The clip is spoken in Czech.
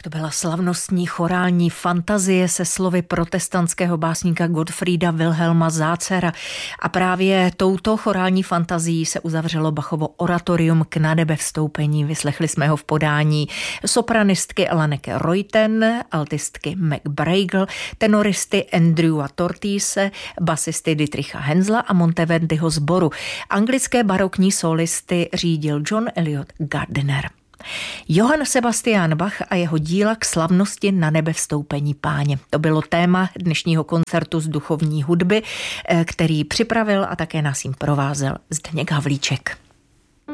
To byla slavnostní chorální fantazie se slovy protestantského básníka Gottfrieda Wilhelma Sácera. A právě touto chorální fantazií se uzavřelo Bachovo oratorium K na nebe vstoupení. Vyslechli jsme ho v podání sopranistky Laneke Reuten, altistky Mac Breigel, tenoristy Andrewa Tortise, basisty Dietricha Hensla a Monteverdiho sboru. Anglické barokní solisty řídil John Eliot Gardiner. Johann Sebastian Bach a jeho díla K slavnosti na nebe vstoupení Páně. To bylo téma dnešního koncertu z duchovní hudby, který připravil a také nás jim provázel Zdeněk Havlíček.